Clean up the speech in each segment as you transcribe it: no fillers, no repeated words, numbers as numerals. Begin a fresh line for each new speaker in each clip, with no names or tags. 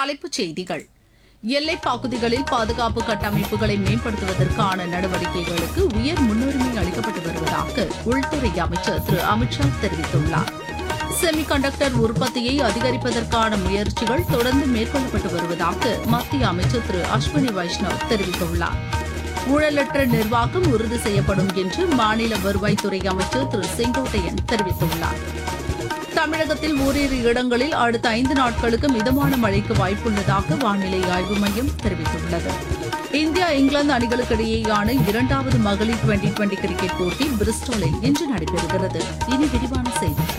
தலைப்புச் செய்திகள். எல்லைப் பகுதிகளில் பாதுகாப்பு கட்டமைப்புகளை மேம்படுத்துவதற்கான நடவடிக்கைகளுக்கு உயர் முன்னுரிமை அளிக்கப்பட்டு வருவதாக உள்துறை அமைச்சர் திரு அமித் ஷா தெரிவித்துள்ளார். செமி கண்டக்டர் உற்பத்தியை அதிகரிப்பதற்கான முயற்சிகள் தொடர்ந்து மேற்கொள்ளப்பட்டு வருவதாக மத்திய அமைச்சர் திரு அஸ்வினி வைஷ்ணவ் தெரிவித்துள்ளார். ஊழலற்ற நிர்வாகம் உறுதி செய்யப்படும் என்று மாநில வருவாய்த்துறை அமைச்சர் திரு செங்கோட்டையன் தெரிவித்துள்ளார். தமிழகத்தில் ஓரிரு இடங்களில் அடுத்த 5 நாட்களுக்கு மிதமான மழைக்கு வாய்ப்புள்ளதாக வானிலை ஆய்வு மையம் தெரிவித்துள்ளது. இந்தியா இங்கிலாந்து அணிகளுக்கிடையேயான 2வது மகளிர் டுவெண்டி கிரிக்கெட் போட்டி பிரிஸ்டாலில் இன்று நடைபெறுகிறது. இனி விரிவான செய்திகள்.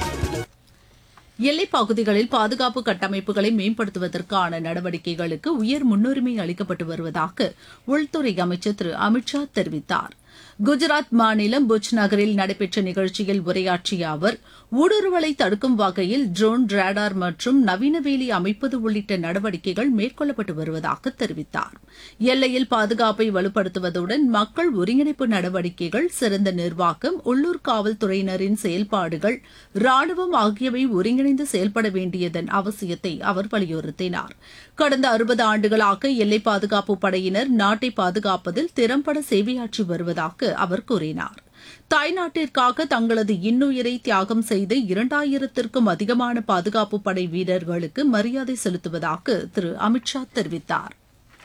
எல்லைப் பகுதிகளில் பாதுகாப்பு கட்டமைப்புகளை மேம்படுத்துவதற்கான நடவடிக்கைகளுக்கு உயர் முன்னுரிமை அளிக்கப்பட்டு வருவதாக உள்துறை அமைச்சர் திரு அமித் ஷா தெரிவித்தார். குஜராத் மாநிலம் புஜ் நகரில் நடைபெற்ற நிகழ்ச்சியில் உரையாற்றிய அவர், ஊடுருவலை தடுக்கும் வகையில் ட்ரோன், ரேடார் மற்றும் நவீன வேலி அமைப்பது உள்ளிட்ட நடவடிக்கைகள் மேற்கொள்ளப்பட்டு வருவதாக தெரிவித்தார். எல்லையில் பாதுகாப்பை வலுப்படுத்துவதுடன் மக்கள் ஒருங்கிணைப்பு நடவடிக்கைகள், சிறந்த நிர்வாகம், உள்ளூர் காவல்துறையினரின் செயல்பாடுகள், ராணுவம் ஆகியவை ஒருங்கிணைந்து செயல்பட வேண்டியதன் அவசியத்தை அவர் வலியுறுத்தினார். கடந்த 60 ஆண்டுகளாக எல்லை பாதுகாப்பு படையினர் நாட்டை பாதுகாப்பதில் திறம்பட சேவையாற்றி வருவதாக அவர் கூறினார். தாய்நாட்டிற்காக தங்களது இன்னுயிரை தியாகம் செய்த 2000த்திற்கும் அதிகமான பாதுகாப்பு படை வீரர்களுக்கு மரியாதை செலுத்துவதாக திரு அமித் ஷா தெரிவித்தார்.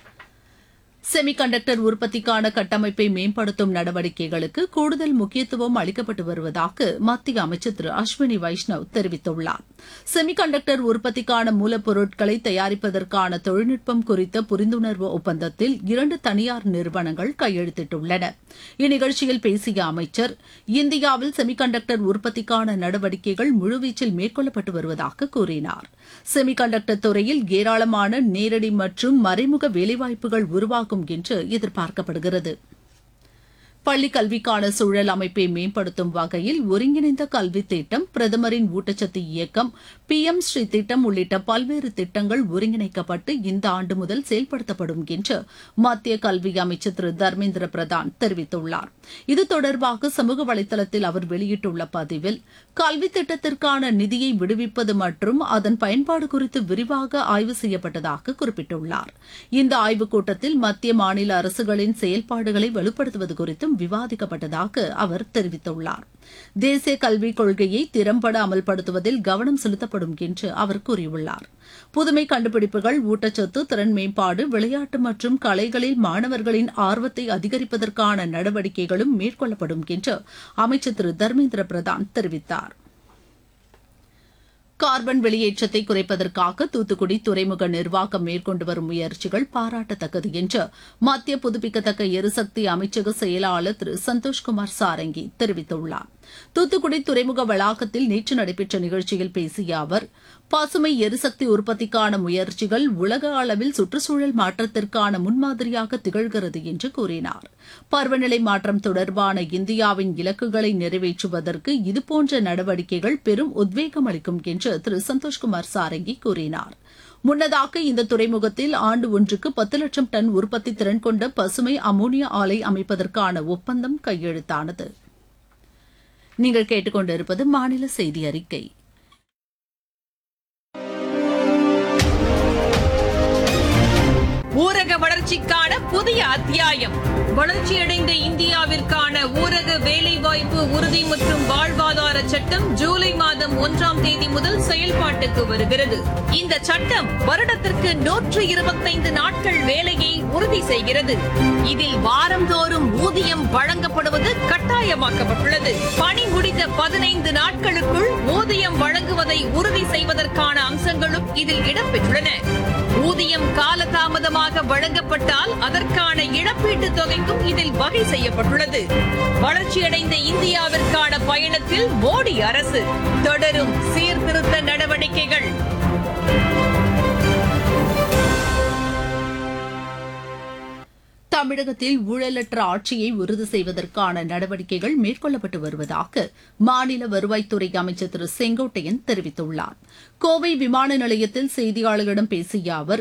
செமி கண்டக்டர் உற்பத்திக்கான கட்டமைப்பை மேம்படுத்தும் நடவடிக்கைகளுக்கு கூடுதல் முக்கியத்துவம் அளிக்கப்பட்டு வருவதாக மத்திய அமைச்சர் திரு அஸ்வினி வைஷ்ணவ் தெரிவித்துள்ளார். செமி கண்டக்டர் உற்பத்திக்கான மூலப்பொருட்களை தயாரிப்பதற்கான தொழில்நுட்பம் குறித்த புரிந்துணர்வு ஒப்பந்தத்தில் 2 தனியார் நிறுவனங்கள் கையெழுத்திட்டுள்ளன. இந்நிகழ்ச்சியில் பேசிய அமைச்சர், இந்தியாவில் செமி கண்டக்டர் உற்பத்திக்கான நடவடிக்கைகள் முழுவீச்சில் மேற்கொள்ளப்பட்டு வருவதாக கூறினார். செமி கண்டக்டர் துறையில் ஏராளமான நேரடி மற்றும் மறைமுக வேலைவாய்ப்புகள் உருவாகும் என்று எதிர்பார்க்கப்படுகிறது. பள்ளிக் கல்விக்கான சூழல் அமைப்பை மேம்படுத்தும் வகையில் ஒருங்கிணைந்த கல்வித் திட்டம், பிரதமரின் ஊட்டச்சத்து இயக்கம், PM ஸ்ரீ திட்டம் உள்ளிட்ட பல்வேறு திட்டங்கள் ஒருங்கிணைக்கப்பட்டு இந்த ஆண்டு முதல் செயல்படுத்தப்படும் என்று மத்திய கல்வி அமைச்சர் திரு தர்மேந்திர பிரதான் தெரிவித்துள்ளார். இது தொடர்பாக சமூக வலைதளத்தில் அவர் வெளியிட்டுள்ள பதிவில், கல்வித் திட்டத்திற்கான நிதியை விடுவிப்பது மற்றும் அதன் பயன்பாடு குறித்து விரிவாக ஆய்வு செய்யப்பட்டதாக குறிப்பிட்டுள்ளார். இந்த ஆய்வுக் கூட்டத்தில் மத்திய மாநில அரசுகளின் செயல்பாடுகளை வலுப்படுத்துவது குறித்தும் விவாதிக்கப்பட்டதாக அவர் தெரிவித்துள்ளார். தேசிய கல்விக் கொள்கையை திறம்பட அமல்படுத்துவதில் கவனம் செலுத்தப்படும் என்று அவர் கூறியுள்ளார். புதுமை கண்டுபிடிப்புகள், ஊட்டச்சத்து, திறன் மேம்பாடு, விளையாட்டு மற்றும் கலைகளில் மாணவர்களின் ஆர்வத்தை அதிகரிப்பதற்கான நடவடிக்கைகளும் மேற்கொள்ளப்படும் என்று அமைச்சர் திரு தர்மேந்திர பிரதான் தெரிவித்தார். கார்பன் வெளியேற்றத்தை குறைப்பதற்காக தூத்துக்குடி துறைமுக நிர்வாகம் மேற்கொண்டு வரும் முயற்சிகள் பாராட்டத்தக்கது என்று மத்திய புதுப்பிக்கத்தக்க எரிசக்தி அமைச்சக செயலாளர் திரு சந்தோஷ்குமார் சாரங்கி தெரிவித்துள்ளார். தூத்துக்குடி துறைமுக வளாகத்தில் நேற்று நடைபெற்ற நிகழ்ச்சியில் பேசிய அவர், பசுமை எரிசக்தி உற்பத்திக்கான முயற்சிகள் உலக அளவில் சுற்றுச்சூழல் மாற்றத்திற்கான முன்மாதிரியாக திகழ்கிறது என்று கூறினார். பருவநிலை மாற்றம் தொடர்பான இந்தியாவின் இலக்குகளை நிறைவேற்றுவதற்கு இதுபோன்ற நடவடிக்கைகள் பெரும் உத்வேகம் அளிக்கும் என்று திரு சந்தோஷ்குமார் சாரங்கி கூறினார். முன்னதாக இந்த துறைமுகத்தில் ஆண்டு ஒன்றுக்கு 10 லட்சம் டன் உற்பத்தி திறன் கொண்ட பசுமை அமோனியா ஆலை அமைப்பதற்கான ஒப்பந்தம் கையெழுத்தானது. நீங்கள் கேட்டுக்கொண்டிருப்பது மாநில செய்தி அறிக்கை.
ஊரக வளர்ச்சிக்கான புதிய அத்தியாயம். வளர்ச்சியடைந்த இந்தியாவிற்கான ஊரக வேலைவாய்ப்பு உறுதி மற்றும் வாழ்வாதார சட்டம் ஜூலை மாதம் 1ஆம் தேதி முதல் செயல்பாட்டுக்கு வருகிறது. இந்த சட்டம் வருடத்திற்கு 125 நாட்கள் வேலையை உறுதி செய்கிறது. இதில் வாரந்தோறும் ஊதியம் வழங்கப்படுவது கட்டாயமாக்கப்பட்டுள்ளது. பணி முடிந்த 15 நாட்களுக்குள் ஊதியம் வழங்குவதை உறுதி செய்வதற்கான அம்சங்களும் இதில் இடம்பெற்றுள்ளன. ஊதியம் காலதாமதமாக வழங்கப்பட்டால் அதற்கான இழப்பீட்டுத் தொகைக்கும் இதில் வகை செய்யப்பட்டுள்ளது. வளர்ச்சியடைந்த இந்தியாவிற்கான பயணத்தில் மோடி அரசு தொடரும் சீர்திருத்த நடவடிக்கைகள்.
தமிழகத்தில் ஊழலற்ற ஆட்சியை உறுதி செய்வதற்கான நடவடிக்கைகள் மேற்கொள்ளப்பட்டு வருவதாக மாநில வருவாய்த்துறை அமைச்சர் திரு செங்கோட்டையன் தெரிவித்துள்ளார். கோவை விமான நிலையத்தில் செய்தியாளர்களிடம் பேசிய அவர்,